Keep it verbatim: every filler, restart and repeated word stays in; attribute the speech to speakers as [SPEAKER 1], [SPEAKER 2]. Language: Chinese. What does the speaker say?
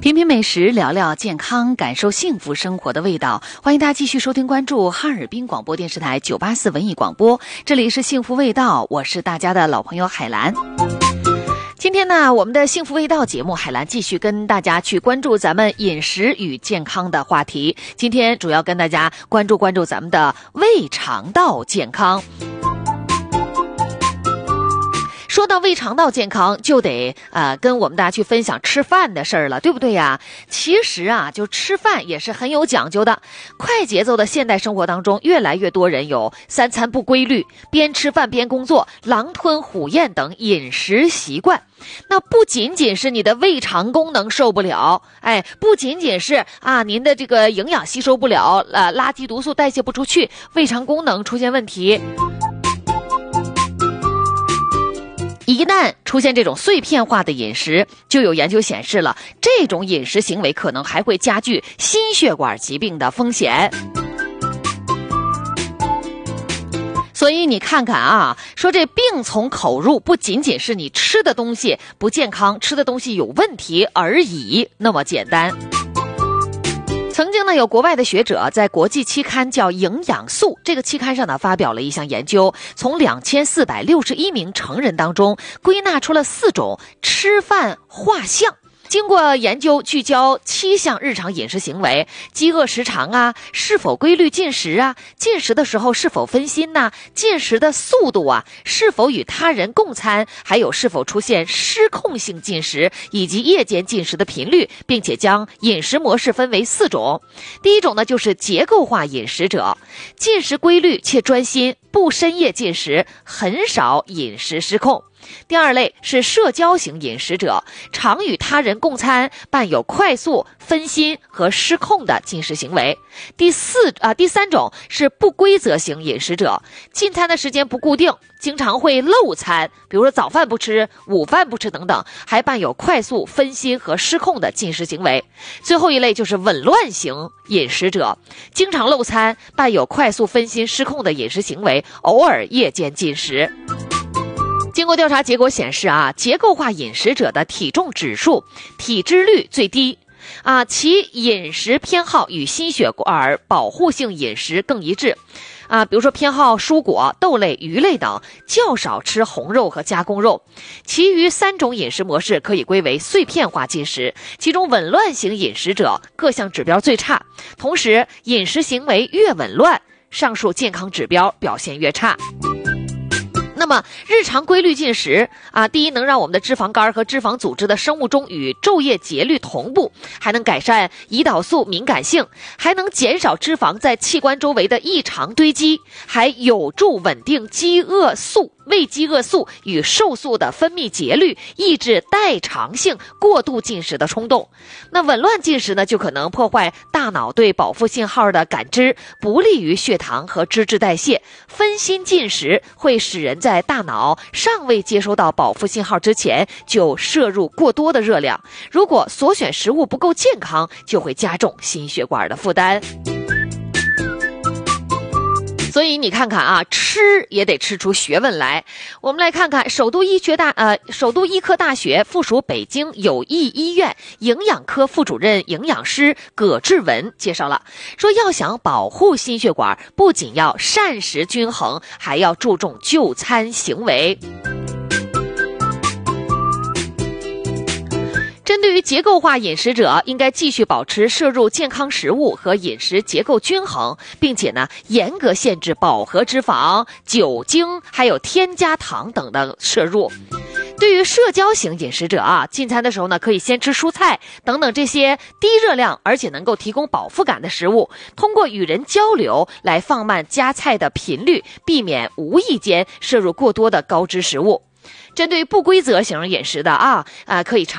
[SPEAKER 1] 品品美食，聊聊健康，感受幸福生活的味道。欢迎大家继续收听关注哈尔滨广播电视台九八四文艺广播，这里是幸福味道，我是大家的老朋友海兰。今天呢，我们的幸福味道节目，海兰继续跟大家去关注咱们饮食与健康的话题。今天主要跟大家关注关注咱们的胃肠道健康。说到胃肠道健康，就得呃跟我们大家去分享吃饭的事儿了，对不对呀？其实啊，就吃饭也是很有讲究的。快节奏的现代生活当中，越来越多人有三餐不规律、边吃饭边工作、狼吞虎咽等饮食习惯。那不仅仅是你的胃肠功能受不了，哎，不仅仅是啊您的这个营养吸收不了，呃，垃圾毒素代谢不出去，胃肠功能出现问题。一旦出现这种碎片化的饮食，就有研究显示了，这种饮食行为可能还会加剧心血管疾病的风险。所以你看看啊，说这病从口入，不仅仅是你吃的东西不健康，吃的东西有问题而已那么简单。曾经呢，有国外的学者在国际期刊叫《营养素》这个期刊上呢，发表了一项研究，从两千四百六十一名成人当中归纳出了四种吃饭画像。经过研究，聚焦七项日常饮食行为，饥饿时长啊，是否规律进食啊，进食的时候是否分心呐、啊，进食的速度啊，是否与他人共餐，还有是否出现失控性进食，以及夜间进食的频率，并且将饮食模式分为四种。第一种呢，就是结构化饮食者，进食规律且专心，不深夜进食，很少饮食失控。第二类是社交型饮食者，常与他人共餐，伴有快速、分心和失控的进食行为。第四啊，第三种是不规则型饮食者，进餐的时间不固定，经常会漏餐，比如说早饭不吃、午饭不吃等等，还伴有快速、分心和失控的进食行为。最后一类就是紊乱型饮食者，经常漏餐，伴有快速、分心、失控的饮食行为，偶尔夜间进食。经过调查结果显示啊，结构化饮食者的体重指数、体脂率最低啊，其饮食偏好与心血管保护性饮食更一致啊，比如说偏好蔬果、豆类、鱼类等，较少吃红肉和加工肉。其余三种饮食模式可以归为碎片化进食，其中紊乱型饮食者各项指标最差，同时饮食行为越紊乱，上述健康指标表现越差。那么日常规律进食啊，第一能让我们的脂肪肝和脂肪组织的生物钟与昼夜节律同步，还能改善胰岛素敏感性，还能减少脂肪在器官周围的异常堆积，还有助稳定饥饿素、胃饥饿素与瘦素的分泌节律，抑制代偿性过度进食的冲动。那紊乱进食呢，就可能破坏大脑对饱腹信号的感知，不利于血糖和脂质代谢。分心进食会使人在大脑尚未接收到饱腹信号之前就摄入过多的热量，如果所选食物不够健康，就会加重心血管的负担。所以你看看啊，吃也得吃出学问来。我们来看看首都医学大呃，首都医科大学附属北京友谊医院营养科副主任营养师葛志文介绍了，说要想保护心血管，不仅要膳食均衡，还要注重就餐行为。针对于结构化饮食者，应该继续保持摄入健康食物和饮食结构均衡，并且呢，严格限制饱和脂肪、酒精还有添加糖等的摄入。对于社交型饮食者啊，进餐的时候呢，可以先吃蔬菜等等这些低热量而且能够提供饱腹感的食物，通过与人交流来放慢夹菜的频率，避免无意间摄入过多的高脂食物。针对不规则型饮食的啊啊，可以尝